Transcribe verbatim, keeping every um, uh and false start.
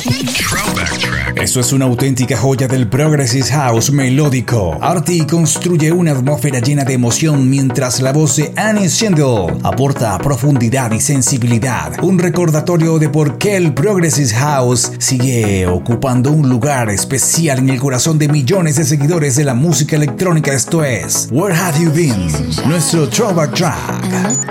Esto es una auténtica joya del Progressive House melódico. Artie construye una atmósfera llena de emoción mientras la voz de Annie Shendel aporta profundidad y sensibilidad. Un recordatorio de por qué el Progressive House sigue ocupando un lugar especial en el corazón de millones de seguidores de la música electrónica. Esto es Where Have You Been, nuestro Throwback Track.